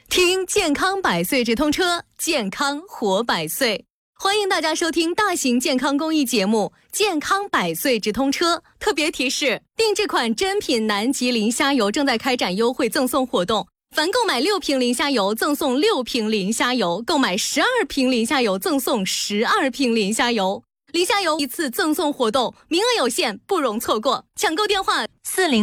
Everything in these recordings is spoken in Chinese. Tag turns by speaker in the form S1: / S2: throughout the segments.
S1: 听健康百岁直通车，健康活百岁。欢迎大家收听大型健康公益节目《健康百岁直通车》。特别提示：定制款珍品南极磷虾油正在开展优惠赠送活动，凡购买6瓶磷虾油赠送6瓶磷虾油，购买12瓶磷虾油赠送12瓶磷虾油。磷虾油一次赠送活动，名额有限，不容错过。抢购电话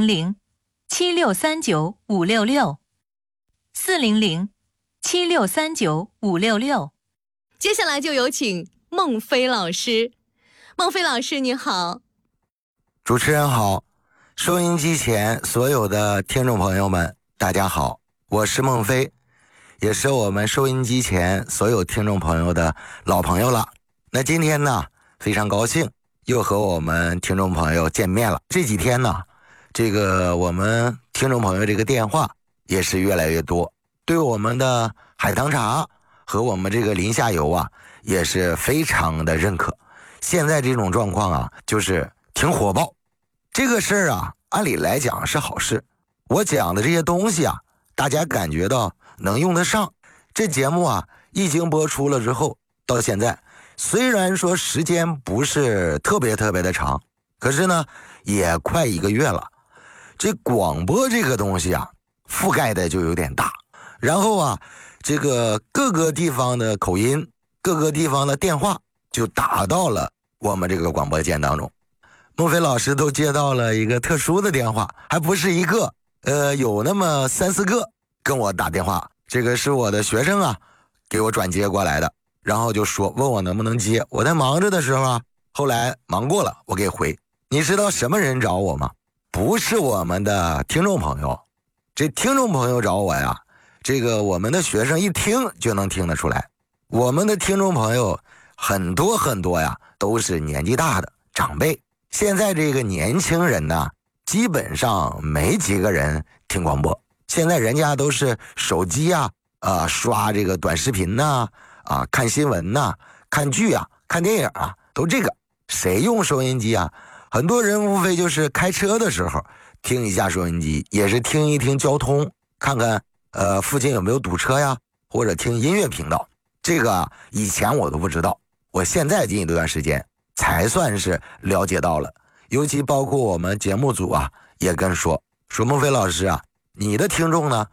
S2: 400-7639-566，400-7639-566。
S1: 接下来就有请孟非老师。孟非老师你好。
S3: 主持人好，收音机前所有的听众朋友们大家好，我是孟非，也是我们收音机前所有听众朋友的老朋友了。那今天呢，非常高兴又和我们听众朋友见面了。这几天呢，我们听众朋友这个电话也是越来越多，对我们的海棠茶和我们这个磷虾油啊也是非常的认可。现在这种状况啊，就是挺火爆。这个事儿啊，按理来讲是好事。我讲的这些东西啊，大家感觉到能用得上。这节目啊，一经播出了之后，到现在虽然说时间不是特别的长，可是呢，也快1个月了。这广播这个东西啊，覆盖的就有点大。然后啊，各个地方的口音，各个地方的电话就打到了我们这个广播间当中。孟非老师都接到了一个特殊的电话，还不是一个，有那么3、4个跟我打电话。这个是我的学生啊，给我转接过来的，然后就问我能不能接。我在忙着的时候啊，后来忙过了，我给回。你知道什么人找我吗？不是我们的听众朋友，这听众朋友找我呀，我们的学生一听就能听得出来。我们的听众朋友很多呀，都是年纪大的长辈。现在这个年轻人呢，基本上没几个人听广播。现在人家都是手机啊，刷这个短视频呐，看新闻呐，看剧啊，看电影啊，都这个。谁用收音机啊？很多人无非就是开车的时候听一下收音机，也是听一听交通，看看附近有没有堵车呀，或者听音乐频道。这个以前我都不知道，我现在近一段时间才算是了解到了。尤其包括我们节目组啊，也跟说孟非老师啊，你的听众呢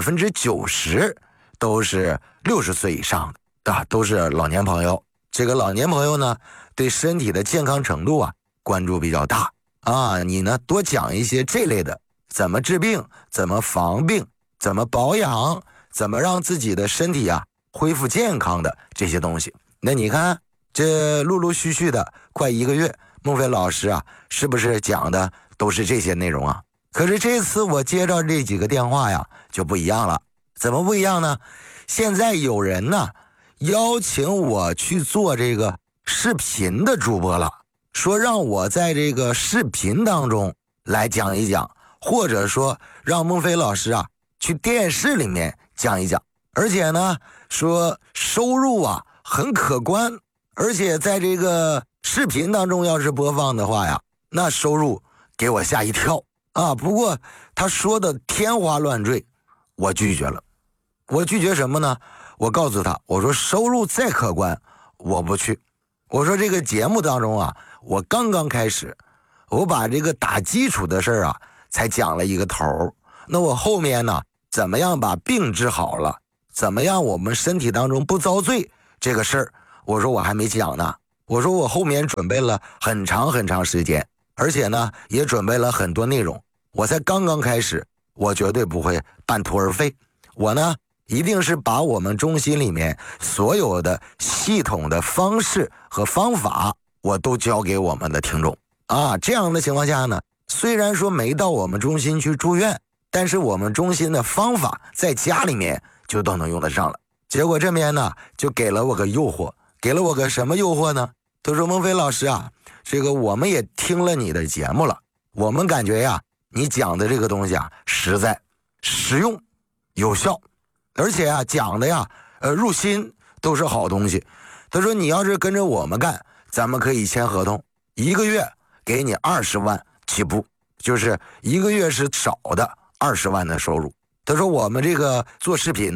S3: 90%都是60岁以上的，都是老年朋友。这个老年朋友呢，对身体的健康程度啊关注比较大啊，你呢多讲一些这类的，怎么治病，怎么防病，怎么保养，怎么让自己的身体啊恢复健康的这些东西。那你看这陆陆续续的快1个月，孟非老师啊，是不是讲的都是这些内容啊？可是这次我接到这几个电话呀，就不一样了。怎么不一样呢？现在有人呢邀请我去做这个视频的主播了，说让我在这个视频当中来讲一讲，或者说让孟非老师啊去电视里面讲一讲。而且呢，说收入啊很可观，而且在这个视频当中要是播放的话呀，那收入给我吓一跳啊。不过他说的天花乱坠，我拒绝了。我拒绝什么呢？我告诉他，我说收入再可观我不去。我说这个节目当中啊，我刚刚开始，我把这个打基础的事儿啊才讲了一个头，那我后面呢，怎么样把病治好了，怎么样我们身体当中不遭罪这个事儿，我说我还没讲呢。我说我后面准备了很长时间，而且呢也准备了很多内容，我才刚刚开始，我绝对不会半途而废。我呢一定是把我们中心里面所有的系统的方式和方法我都交给我们的听众啊。这样的情况下呢，虽然说没到我们中心去住院，但是我们中心的方法在家里面就都能用得上了。结果这边呢就给了我个诱惑，给了我个什么诱惑呢？他说孟非老师啊，我们也听了你的节目了，我们感觉呀，你讲的这个东西啊实在实用有效，而且啊讲的呀入心，都是好东西。他说你要是跟着我们干，咱们可以签合同，1个月给你20万起步，就是1个月是少的20万的收入。他说我们这个做视频呢，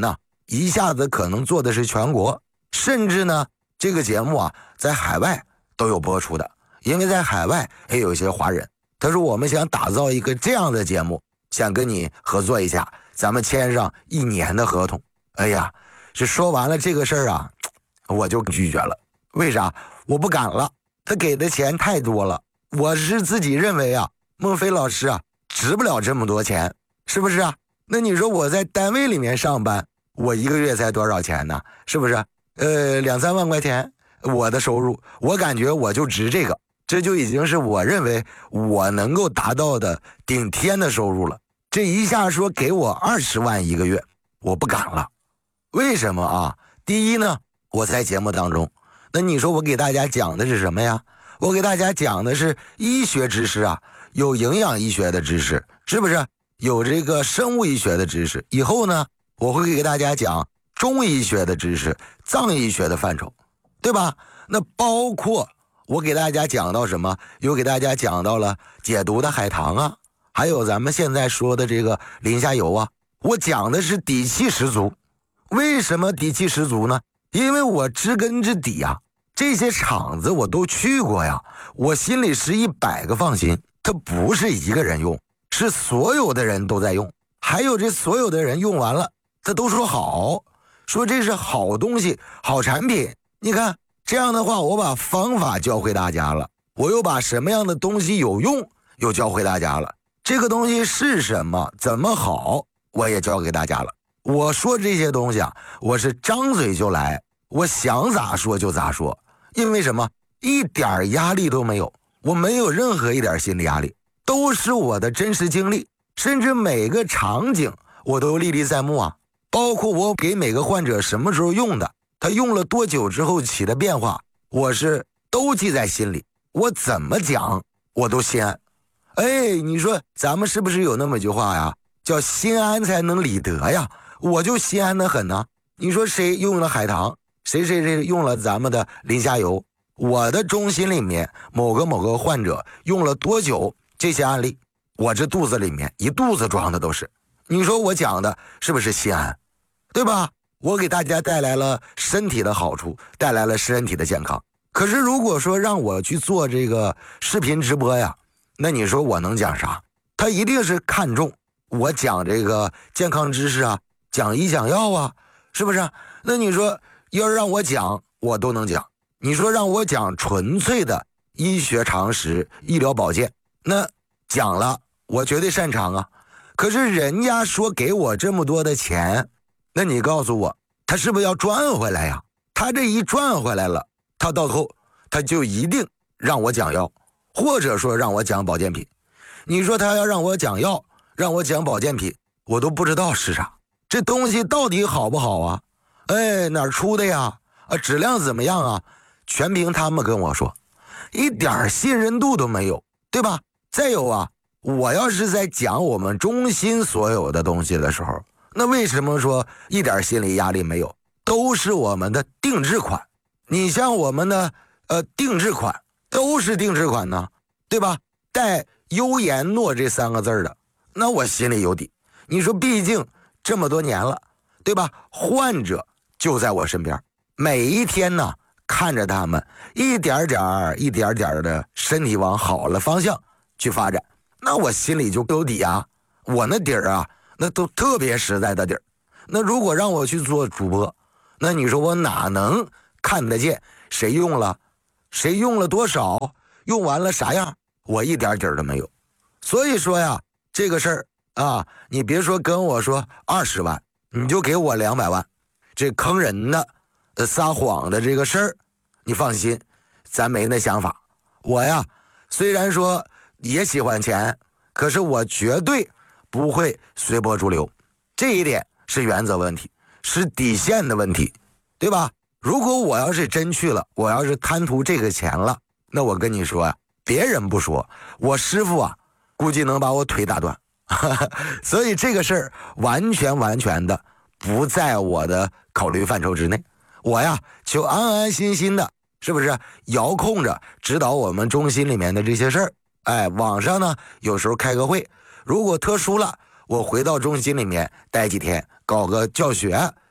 S3: 一下子可能做的是全国，甚至呢这个节目啊在海外都有播出的，因为在海外也有一些华人。他说我们想打造一个这样的节目，想跟你合作一下，咱们签上1年的合同。哎呀，这说完了这个事儿啊，我就拒绝了。为啥？我不敢了，他给的钱太多了。我是自己认为啊，孟非老师啊值不了这么多钱，是不是啊？那你说我在单位里面上班，我1个月才多少钱呢？是不是？2-3万块钱我的收入，我感觉我就值这个，这就已经是我认为我能够达到的顶天的收入了。这一下说给我20万1个月，我不敢了。为什么啊？第一呢，我在节目当中，那你说我给大家讲的是什么呀？我给大家讲的是医学知识啊，有营养医学的知识，是不是？有这个生物医学的知识。以后呢，我会给大家讲中医学的知识，藏医学的范畴，对吧？那包括我给大家讲到什么？又给大家讲到了解毒的海棠啊，还有咱们现在说的这个磷虾油啊。我讲的是底气十足。为什么底气十足呢？因为我知根知底啊，这些厂子我都去过呀，我心里是100个放心。它不是1个人用，是所有的人都在用，还有这所有的人用完了，他都说好，说这是好东西，好产品。你看这样的话，我把方法教会大家了，我又把什么样的东西有用又教会大家了，这个东西是什么，怎么好，我也教给大家了。我说这些东西啊，我是张嘴就来，我想咋说就咋说。因为什么？一点压力都没有，我没有任何一点心理压力，都是我的真实经历，甚至每个场景我都历历在目啊。包括我给每个患者什么时候用的，他用了多久之后起的变化，我是都记在心里，我怎么讲我都心安。哎，你说咱们是不是有那么一句话呀，叫心安才能理得呀？我就心安得很呢。你说谁用了海棠，谁用了咱们的磷虾油，我的中心里面某个患者用了多久，这些案例我这肚子里面一肚子装的都是。你说我讲的是不是心安？对吧？我给大家带来了身体的好处，带来了身体的健康。可是如果说让我去做这个视频直播呀，那你说我能讲啥？他一定是看重我讲这个健康知识啊，讲医讲药啊，是不是？那你说要是让我讲，我都能讲。你说让我讲纯粹的医学常识、医疗保健，那讲了我绝对擅长啊。可是人家说给我这么多的钱，那你告诉我，他是不是要赚回来呀？他这一赚回来了，他到后他就一定让我讲药，或者说让我讲保健品。你说他要让我讲药，让我讲保健品，我都不知道是啥。这东西到底好不好啊？哎，哪儿出的呀？质量怎么样啊？全凭他们跟我说，一点信任度都没有，对吧？再有啊，我要是在讲我们中心所有的东西的时候，那为什么说一点心理压力没有？都是我们的定制款。你像我们的定制款都是定制款呢，对吧？带优颜诺这3个字的，那我心里有底。你说毕竟这么多年了，对吧？患者就在我身边，每一天呢看着他们一点点的身体往好了方向去发展，那我心里就有底啊。我那底儿啊，那都特别实在的底儿。那如果让我去做主播，那你说我哪能看得见谁用了多少，用完了啥样，我一点底儿都没有。所以说呀，这个事儿啊，你别说跟我说20万，你就给我200万，这坑人的撒谎的这个事儿，你放心，咱没那想法。我呀虽然说也喜欢钱，可是我绝对不会随波逐流，这一点是原则问题，是底线的问题，对吧？如果我要是真去了，我要是贪图这个钱了，那我跟你说啊，别人不说，我师傅啊估计能把我腿打断。所以这个事儿完全的不在我的考虑范畴之内。我呀就安安心心的，是不是遥控着指导我们中心里面的这些事儿。哎，网上呢有时候开个会，如果特殊了，我回到中心里面待几天，搞个教学，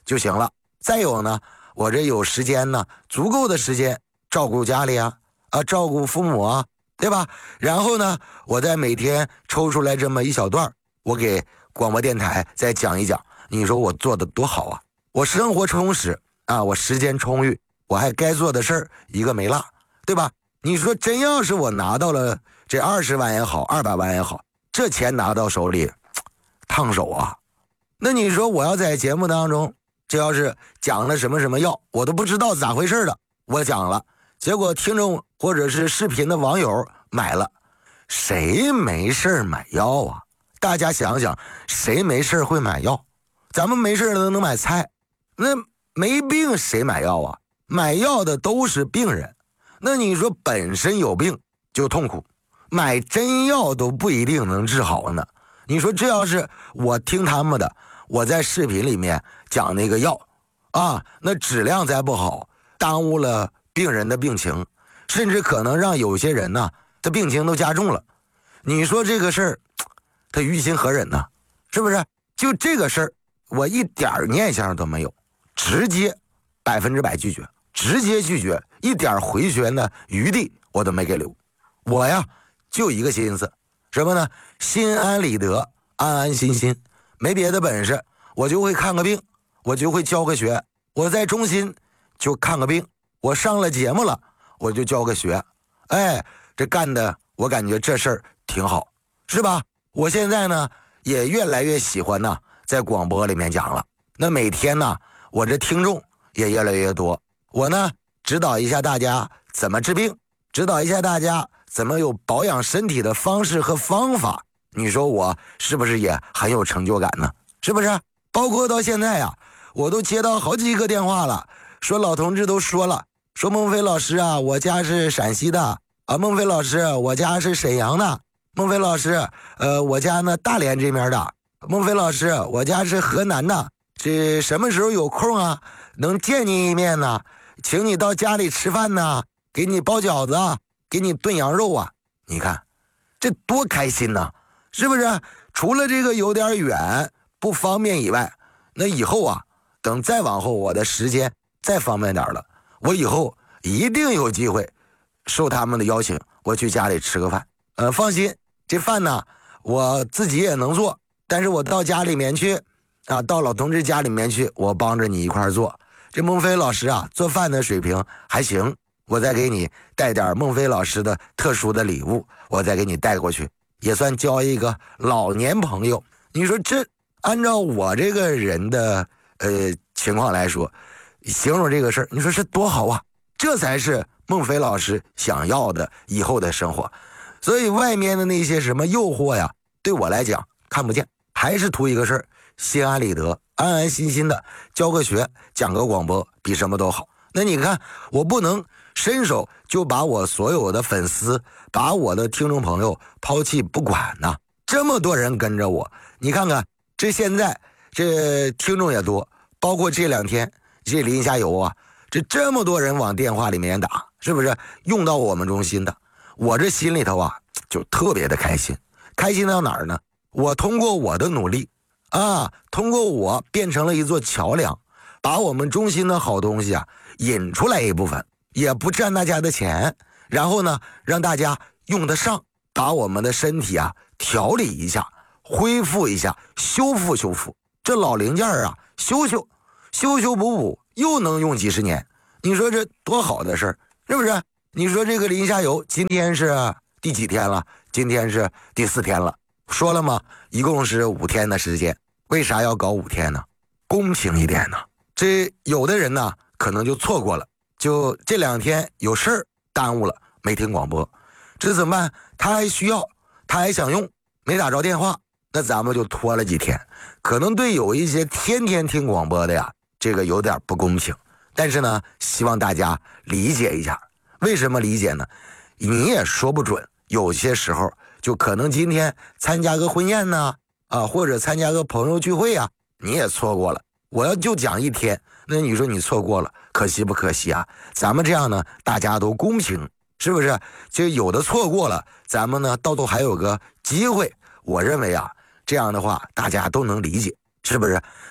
S3: 就行了。再有呢，我这有时间呢，足够的时间照顾家里啊，照顾父母啊，对吧？然后呢，我再每天抽出来这么一小段，我给广播电台再讲一讲。你说我做的多好啊！我生活充实啊，我时间充裕，我还该做的事儿一个没落，对吧？你说真要是我拿到了这20万也好，200万也好，这钱拿到手里烫手啊。那你说我要在节目当中，这要是讲了什么什么药，我都不知道咋回事的，我讲了，结果听众或者是视频的网友买了，谁没事买药啊？大家想想，谁没事会买药？咱们没事的能买菜，那没病谁买药啊？买药的都是病人，那你说本身有病就痛苦，买真药都不一定能治好呢。你说这要是我听他们的，我在视频里面讲那个药啊，那质量再不好，耽误了病人的病情，甚至可能让有些人呢，他病情都加重了。你说这个事儿，他于心何忍呢？是不是？就这个事儿，我一点念想都没有，直接100%拒绝，直接拒绝，一点回旋的余地我都没给留。我呀，就一个心思，什么呢？心安理得，安安心心，没别的本事，我就会看个病，我就会教个学。我在中心就看个病，我上了节目了，我就教个学。哎，这干的我感觉这事儿挺好，是吧？我现在呢也越来越喜欢呢在广播里面讲了。那每天呢，我这听众也越来越多。我呢指导一下大家怎么治病，指导一下大家怎么有保养身体的方式和方法。你说我是不是也很有成就感呢？是不是？包括到现在啊，我都接到好几个电话了，说老同志都说了，说孟非老师啊，我家是陕西的啊，孟非老师，我家是沈阳的，孟非老师，我家呢大连这边的，孟非老师，我家是河南的，这什么时候有空啊，能见你一面呢？请你到家里吃饭呢，给你包饺子啊，给你炖羊肉啊。你看这多开心呢，是不是？除了这个有点远不方便以外，那以后啊，等再往后我的时间再方便点了，我以后一定有机会受他们的邀请，我去家里吃个饭。放心，这饭呢我自己也能做，但是我到家里面去啊，到老同志家里面去，我帮着你一块做。这孟非老师啊，做饭的水平还行，我再给你带点孟非老师的特殊的礼物，我再给你带过去，也算交一个老年朋友。你说这按照我这个人的情况来说，形容这个事儿，你说是多好啊！这才是孟非老师想要的以后的生活。所以外面的那些什么诱惑呀，对我来讲看不见，还是图一个事儿，心安理得，安安心心的教个学，讲个广播，比什么都好。那你看，我不能伸手就把我所有的粉丝，把我的听众朋友抛弃不管呐。这么多人跟着我，你看看这现在这听众也多，包括这2天这临下游啊，这么多人往电话里面打，是不是用到我们中心的？我这心里头啊就特别的开心。开心到哪儿呢？我通过我的努力啊，通过我变成了一座桥梁，把我们中心的好东西啊引出来一部分，也不占大家的钱，然后呢让大家用得上，把我们的身体啊调理一下，恢复一下，修复修复。这老零件啊修修补补，又能用几十年。你说这多好的事儿，是不是？你说这个临下游今天是第几天了？今天是第4天了。说了吗？一共是5天的时间。为啥要搞5天呢？公平一点呢。这有的人呢可能就错过了，就这2天有事儿耽误了，没听广播。这怎么办？他还需要，他还想用，没打着电话，那咱们就拖了几天。可能对有一些天天听广播的呀，这个有点不公平。但是呢，希望大家理解一下。为什么理解呢？你也说不准，有些时候就可能今天参加个婚宴呢，或者参加个朋友聚会啊，你也错过了。我要就讲1天，那你说你错过了，可惜不可惜啊？咱们这样呢，大家都公平，是不是？就有的错过了，咱们呢到头还有个机会。我认为啊，这样的话大家都能理解，是不是？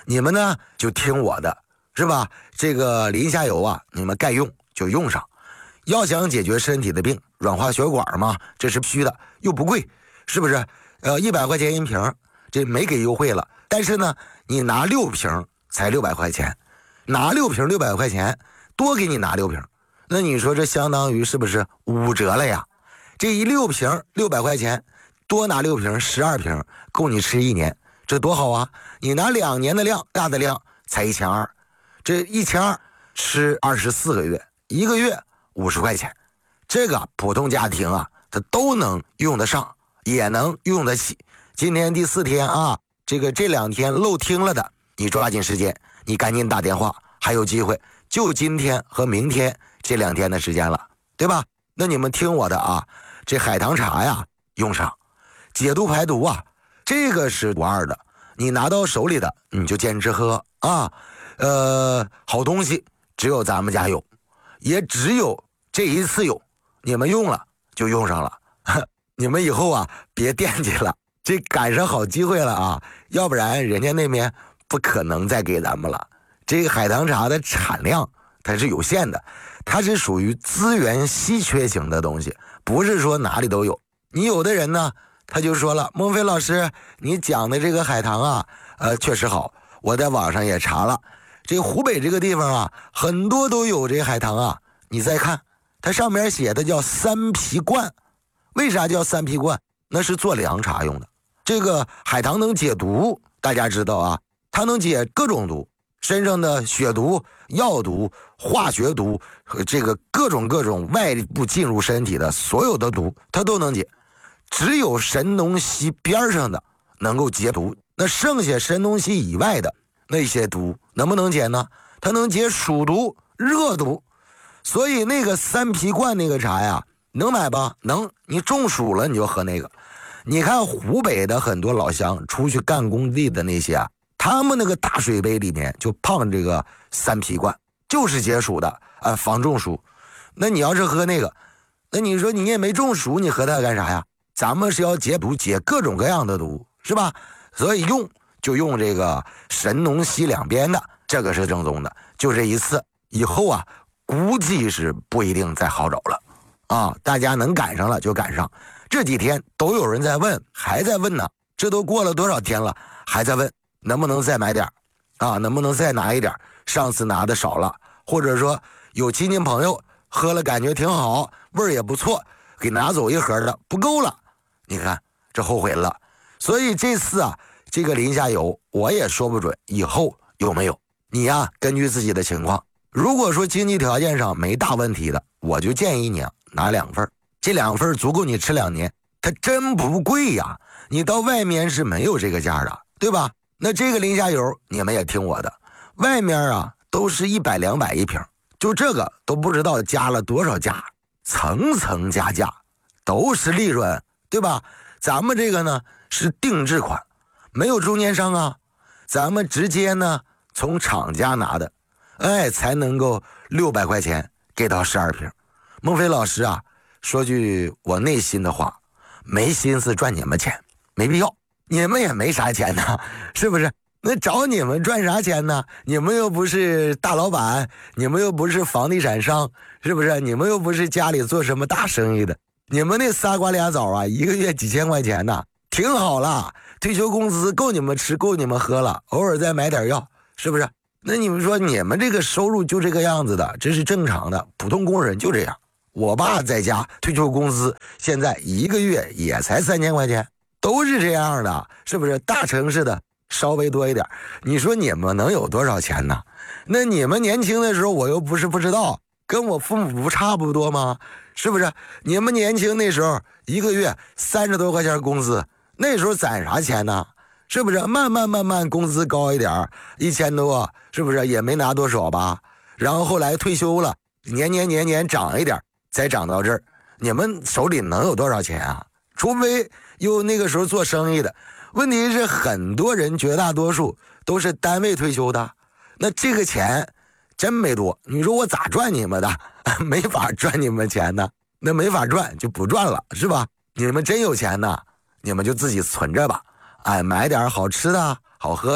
S3: 你们呢就听我的，是吧？这个磷虾油啊，你们该用就用上。要想解决身体的病，软化血管嘛，这是必须的，又不贵，是不是？100块钱一瓶，这没给优惠了。但是呢，你拿6瓶才600块钱，拿6瓶600块钱，多给你拿6瓶，那你说这相当于是不是5折了呀？这一6瓶600块钱，多拿6瓶12瓶，够你吃1年，这多好啊！你拿2年的量，大的量才1200，这1200吃24个月，1个月50块钱，这个普通家庭啊，它都能用得上，也能用得起。今天第4天啊，这2天漏听了的，你抓紧时间，你赶紧打电话，还有机会，就今天和明天这2天的时间了，对吧？那你们听我的啊，这海棠茶呀用上，解毒排毒啊，这个是不二的，你拿到手里的你就坚持喝啊。好东西只有咱们家有，也只有这一次有，你们用了就用上了，你们以后啊别惦记了，这赶上好机会了啊，要不然人家那边不可能再给咱们了。这个海棠茶的产量它是有限的，它是属于资源稀缺型的东西，不是说哪里都有。你有的人呢，他就说了，孟非老师，你讲的这个海棠啊，确实好，我在网上也查了，这湖北这个地方啊，很多都有这海棠啊。你再看，它上面写的叫3皮灌，为啥叫3皮灌？那是做凉茶用的。这个海棠能解毒，大家知道啊，它能解各种毒，身上的血毒、药毒、化学毒，这个各种外部进入身体的所有的毒，它都能解。只有神农溪边上的能够解毒，那剩下神农溪以外的那些毒能不能解呢？它能解暑毒、热毒。所以那个3皮灌那个茶呀，能买吧？能，你中暑了你就喝那个。你看湖北的很多老乡出去干工地的那些啊，他们那个大水杯里面就放这个3皮灌，就是解暑的啊，防中暑。那你要是喝那个，那你说你也没中暑，你喝它干啥呀？咱们是要解毒，解各种各样的毒，是吧？所以用就用这个神农溪两边的，这个是正宗的，就这一次，以后啊估计是不一定再好找了啊！大家能赶上了就赶上，这几天都有人在问，还在问呢，这都过了多少天了，还在问能不能再买点啊？能不能再拿一点？上次拿的少了，或者说有亲戚朋友喝了感觉挺好，味儿也不错，给拿走一盒的不够了，你看这后悔了。所以这次啊，这个磷虾油我也说不准以后有没有，你呀根据自己的情况。如果说经济条件上没大问题的，我就建议你拿2份，这2份足够你吃2年，它真不贵呀，你到外面是没有这个价的，对吧？那这个磷虾油你们也听我的，外面啊都是100、200一瓶，就这个都不知道加了多少价，层层加价，都是利润，对吧？咱们这个呢是定制款，没有中间商啊，咱们直接呢从厂家拿的，才能够600块钱给到12瓶。孟非老师啊，说句我内心的话，没心思赚你们钱，没必要，你们也没啥钱呢，是不是？那找你们赚啥钱呢？你们又不是大老板，你们又不是房地产商，是不是？你们又不是家里做什么大生意的，你们那仨瓜俩枣啊，一个月几千块钱呢，挺好了，退休工资够你们吃够你们喝了，偶尔再买点药，是不是？那你们说你们这个收入就这个样子的，这是正常的，普通工人就这样。我爸在家退休工资现在一个月也才3000块钱，都是这样的，是不是？大城市的稍微多一点，你说你们能有多少钱呢？那你们年轻的时候我又不是不知道，跟我父母不差不多吗？是不是？你们年轻那时候一个月30多块钱工资，那时候攒啥钱呢？是不是？慢慢工资高一点，1000多，是不是？也没拿多少吧。然后后来退休了，年涨一点，才涨到这儿。你们手里能有多少钱啊？除非有那个时候做生意的。问题是很多人绝大多数都是单位退休的，那这个钱真没多。你说我咋赚你们的？没法赚你们钱呢，那没法赚就不赚了，是吧？你们真有钱呢，你们就自己存着吧。买点好吃的好喝的，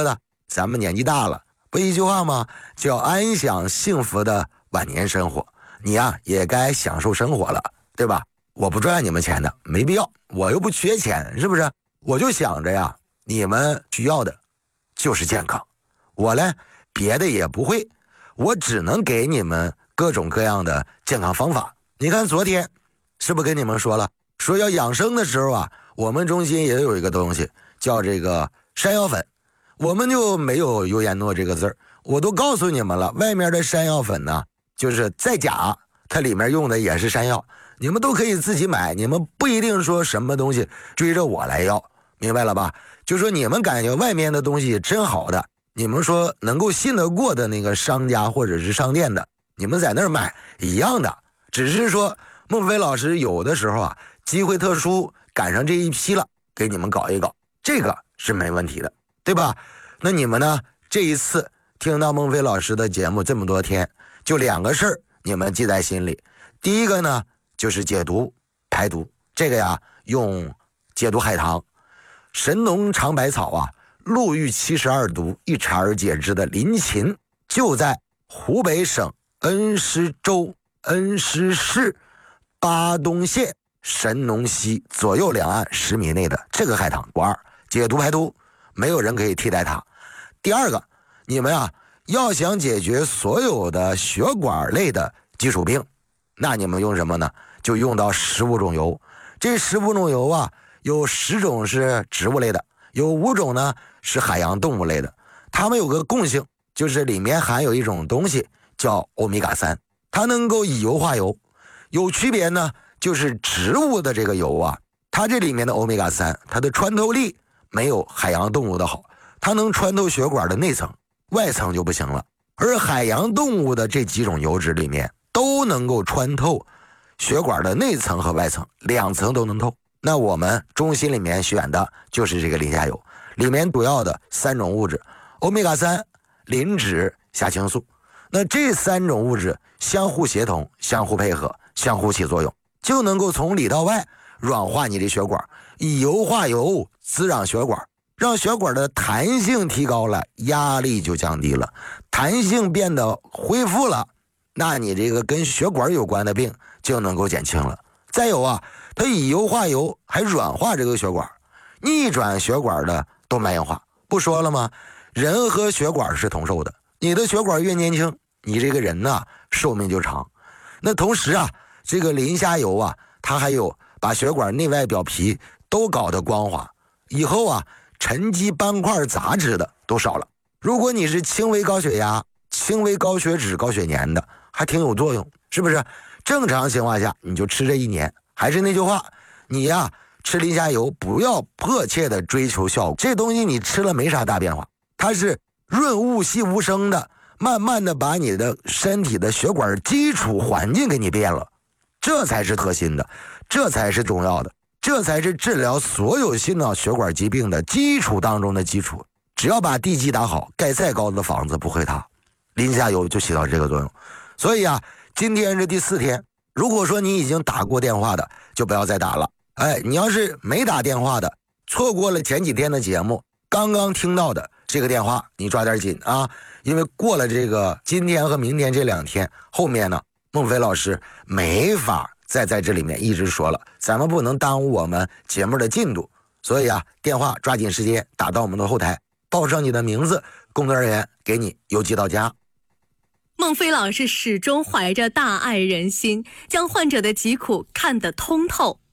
S3: 咱们年纪大了，不一句话吗？就要安享幸福的晚年生活。你呀，也该享受生活了，对吧？我不赚你们钱的，没必要，我又不缺钱，是不是？我就想着呀，你们需要的就是健康，我呢别的也不会，我只能给你们各种各样的健康方法。你看昨天是不是跟你们说了，说要养生的时候啊，我们中心也有一个东西叫这个山药粉，我们就没有油盐诺这个字儿，我都告诉你们了，外面的山药粉呢就是再假，它里面用的也是山药，你们都可以自己买，你们不一定说什么东西追着我来要，明白了吧？就说你们感觉外面的东西真好的，你们说能够信得过的那个商家或者是商店的，你们在那儿买一样的，只是说孟非老师有的时候啊，机会特殊赶上这一批了，给你们搞一搞，这个是没问题的，对吧？那你们呢，这一次听到孟非老师的节目这么多天，就2个事儿你们记在心里。第一个呢就是解毒排毒，这个呀用解毒海棠、神农尝百草啊、陆玉72毒一茶而解之的临秦，就在湖北省恩施州恩施市巴东县神农溪左右两岸10米内的这个海棠馆，解毒排毒，没有人可以替代它。第二个，你们啊要想解决所有的血管类的基础病，那你们用什么呢？就用到15种油。这15种油啊，有10种是植物类的，有5种呢是海洋动物类的。它们有个共性，就是里面含有一种东西叫欧米伽3，它能够以油化油。有区别呢，就是植物的这个油啊，它这里面的欧米伽3，它的穿透力没有海洋动物的好，它能穿透血管的内层，外层就不行了。而海洋动物的这几种油脂里面都能够穿透血管的内层和外层，2层都能透。那我们中心里面选的就是这个磷虾油，里面主要的3种物质，欧米伽3、磷脂、虾青素。那这3种物质相互协同、相互配合、相互起作用，就能够从里到外软化你的血管，以油化油，滋养血管，让血管的弹性提高了，压力就降低了，弹性变得恢复了，那你这个跟血管有关的病就能够减轻了。再有啊，它以油化油，还软化这个血管，逆转血管的动脉硬化。不说了吗？人和血管是同寿的，你的血管越年轻，你这个人呢寿命就长。那同时啊，这个磷虾油啊，它还有把血管内外表皮都搞得光滑，以后啊沉积斑块杂质的都少了。如果你是轻微高血压、轻微高血脂、高血粘的，还挺有作用，是不是？正常情况下你就吃这1年。还是那句话，你呀吃磷虾油不要迫切的追求效果，这东西你吃了没啥大变化，它是润物细无声的，慢慢的把你的身体的血管基础环境给你变了，这才是核心的，这才是重要的，这才是治疗所有心脑血管疾病的基础当中的基础。只要把地基打好，盖再高的房子不会塌，磷虾油就起到这个作用。所以啊，今天是第4天，如果说你已经打过电话的，就不要再打了。你要是没打电话的，错过了前几天的节目，刚刚听到的这个电话，你抓点紧啊！因为过了这个今天和明天这2天，后面呢，孟非老师没法再在这里面一直说了，咱们不能耽误我们节目的进度。所以啊，电话抓紧时间打到我们的后台，报上你的名字，工作人员给你邮寄到家。
S1: 孟非老师始终怀着大爱人心，将患者的疾苦看得通透。